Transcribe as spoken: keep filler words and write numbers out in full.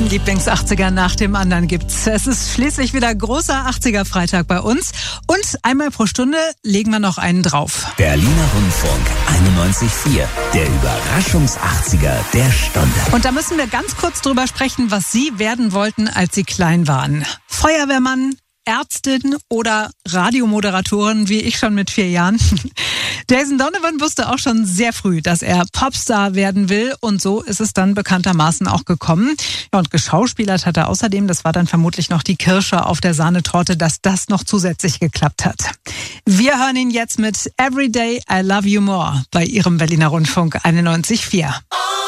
Lieblings-achtziger nach dem anderen gibt's. Es ist schließlich wieder großer achtziger-Freitag bei uns. Und einmal pro Stunde legen wir noch einen drauf. Berliner Rundfunk einundneunzig Komma vier. Der Überraschungs-achtziger der Stunde. Und da müssen wir ganz kurz drüber sprechen, was Sie werden wollten, als Sie klein waren. Feuerwehrmann, Ärztin oder Radiomoderatorin, wie ich schon mit vier Jahren. Jason Donovan wusste auch schon sehr früh, dass er Popstar werden will, und so ist es dann bekanntermaßen auch gekommen. Ja, und geschauspielert hat er außerdem, das war dann vermutlich noch die Kirsche auf der Sahnetorte, dass das noch zusätzlich geklappt hat. Wir hören ihn jetzt mit Everyday I Love You More bei Ihrem Berliner Rundfunk einundneunzig Komma vier.